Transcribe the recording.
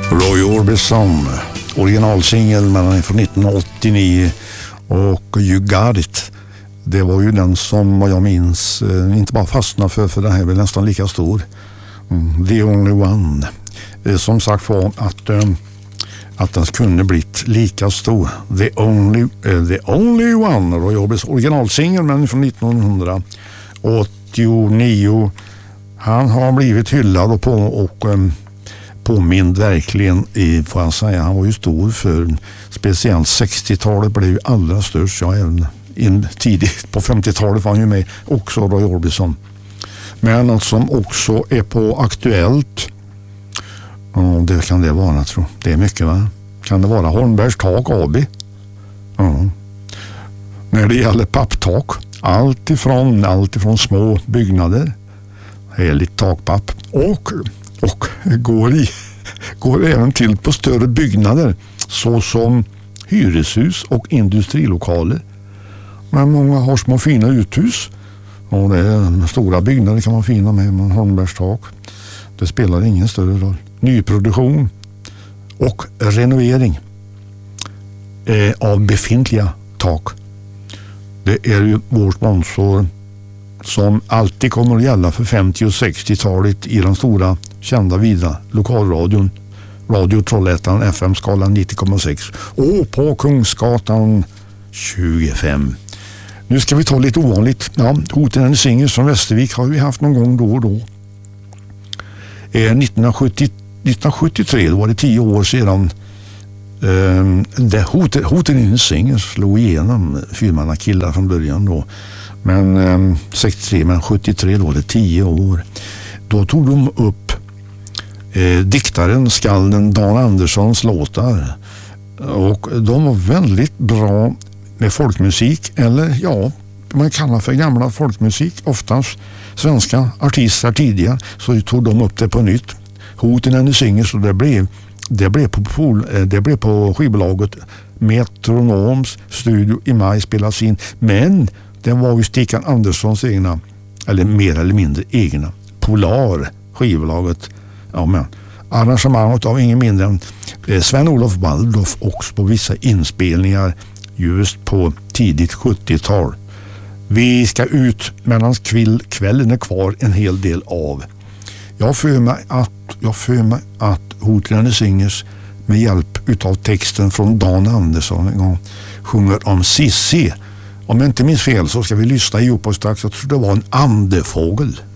Roy Orbison, originalsingel mellan från 1989 och You Got It. Det var ju den som, vad jag minns, inte bara fastnade för den här är väl nästan lika stor. The Only One. Som sagt var att den kunde blivit lika stor. The Only One, Roy Orbison, originalsingel men från 1989. Han har blivit hyllad och påmind verkligen får jag säga. Han var ju stor för speciellt 60-talet blev ju allra störst. Ja, även tidigt på 50-talet var han ju med också, Roy Orbison. Men något som också är på Aktuellt, det kan det vara, tror jag. Det är mycket, va? Kan det vara Holmbergs tak AB? Ja. När det gäller papptak, allt ifrån små byggnader, heligt takpapp och går även till på större byggnader såsom hyreshus och industrilokaler. Men många har små fina uthus och det är stora byggnader kan man fina med Holmbergs tak. Det spelar ingen större roll. Nyproduktion och renovering av befintliga tak. Det är ju vår sponsor som alltid kommer att gälla för 50- och 60-talet i den stora kända vida lokalradion. Radio Trollhättan, FM-skalan 90,6 och på Kungsgatan 25. Nu ska vi ta lite ovanligt. Ja, Hoten and the Singers från Västervik har vi haft någon gång då och då. 1973, då var det 10 år sedan Hoten and the Singers slog igenom fyrmannakillar från början då. Men 63, men 73 då, det 10 år. Då tog de upp diktaren, skalden Dan Anderssons låtar. Och de var väldigt bra med folkmusik, eller ja, man kallar för gamla folkmusik, oftast svenska artister tidigare, så tog de upp det på nytt. Hoten and the Singers, och det blev på skivbolaget Metronoms studio i maj spelas in, men det var ju Stickan Anderssons egna, eller mer eller mindre egna, Polar skivbolaget. Ja, men arrangemanget av ingen mindre än Sven-Olof Waldorf också på vissa inspelningar just på tidigt 70-tal. Vi ska ut medan kvällen är kvar en hel del av. Jag för mig att Hoten and the Singers med hjälp utav texten från Dan Andersson en gång sjunger om Sissi. Om jag inte minns fel så ska vi lyssna ihop och strax. Jag tror det var en andefågel.